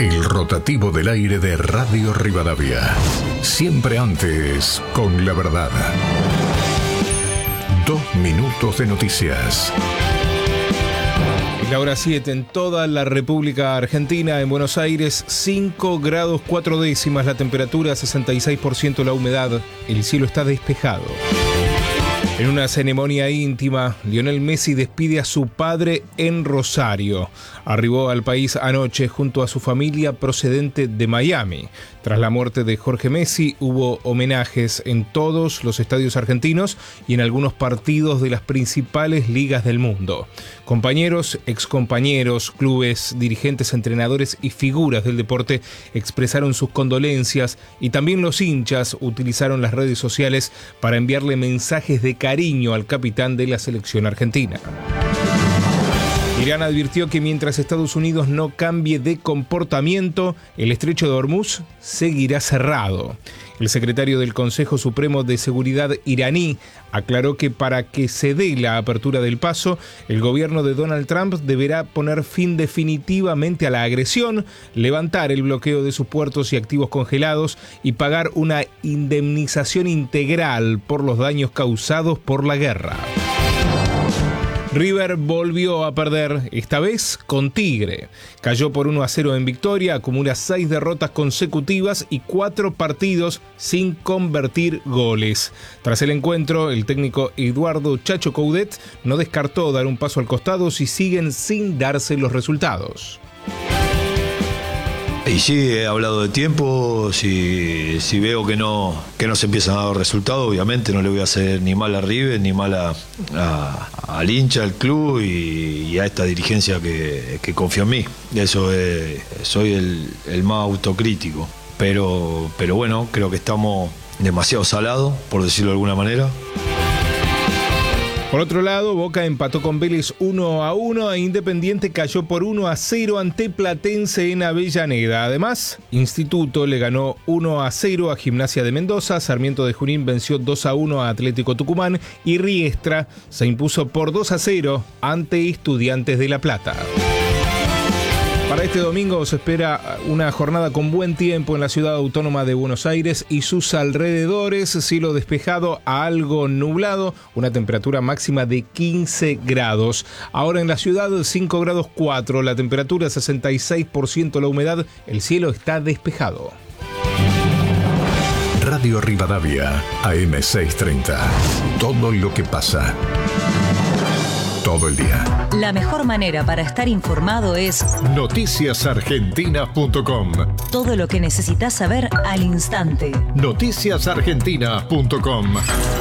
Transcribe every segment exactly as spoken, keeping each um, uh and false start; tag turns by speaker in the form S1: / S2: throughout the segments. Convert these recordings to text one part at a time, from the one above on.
S1: El rotativo del aire de Radio Rivadavia. Siempre antes, con la verdad. Dos minutos de noticias.
S2: La hora siete en toda la República Argentina, en Buenos Aires, cinco grados cuatro décimas la temperatura, sesenta y seis por ciento la humedad, el cielo está despejado. En una ceremonia íntima, Lionel Messi despide a su padre en Rosario. Arribó al país anoche junto a su familia procedente de Miami. Tras la muerte de Jorge Messi, hubo homenajes en todos los estadios argentinos y en algunos partidos de las principales ligas del mundo. Compañeros, excompañeros, clubes, dirigentes, entrenadores y figuras del deporte expresaron sus condolencias y también los hinchas utilizaron las redes sociales para enviarle mensajes de cariño al capitán de la selección argentina. Irán advirtió que mientras Estados Unidos no cambie de comportamiento, el estrecho de Hormuz seguirá cerrado. El secretario del Consejo Supremo de Seguridad iraní aclaró que para que se dé la apertura del paso, el gobierno de Donald Trump deberá poner fin definitivamente a la agresión, levantar el bloqueo de sus puertos y activos congelados y pagar una indemnización integral por los daños causados por la guerra. River volvió a perder, esta vez con Tigre. Cayó por uno a cero en Victoria, acumula seis derrotas consecutivas y cuatro partidos sin convertir goles. Tras el encuentro, el técnico Eduardo Chacho Coudet no descartó dar un paso al costado si siguen sin darse los resultados.
S3: Y sí, he hablado de tiempo, si, si veo que no, que no se empiezan a dar resultados, obviamente no le voy a hacer ni mal a River, ni mal a, a, al hincha, al club y, y a esta dirigencia que, que confía en mí. Eso es, soy el, el más autocrítico, pero, pero bueno, creo que estamos demasiado salados, por decirlo de alguna manera.
S2: Por otro lado, Boca empató con Vélez uno a uno e Independiente cayó por uno a cero ante Platense en Avellaneda. Además, Instituto le ganó uno a cero a Gimnasia de Mendoza, Sarmiento de Junín venció dos a uno a Atlético Tucumán y Riestra se impuso por dos a cero ante Estudiantes de La Plata. Para este domingo se espera una jornada con buen tiempo en la ciudad autónoma de Buenos Aires y sus alrededores, cielo despejado a algo nublado, una temperatura máxima de quince grados. Ahora en la ciudad cinco grados cuatro, la temperatura sesenta y seis por ciento la humedad, el cielo está despejado.
S1: Radio Rivadavia, A M seiscientos treinta. Todo lo que pasa. Todo el día.
S4: La mejor manera para estar informado es
S1: noticias argentinas punto com.
S4: Todo lo que necesitas saber al instante.
S1: noticias argentinas punto com.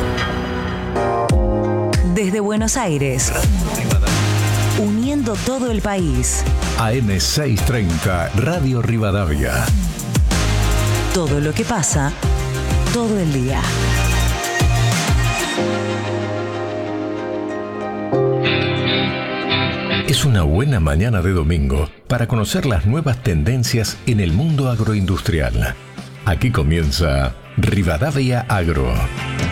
S4: Desde Buenos Aires. Uniendo todo el país.
S1: A M seiscientos treinta, Radio Rivadavia.
S4: Todo lo que pasa, todo el día.
S1: Es una buena mañana de domingo para conocer las nuevas tendencias en el mundo agroindustrial. Aquí comienza Rivadavia Agro.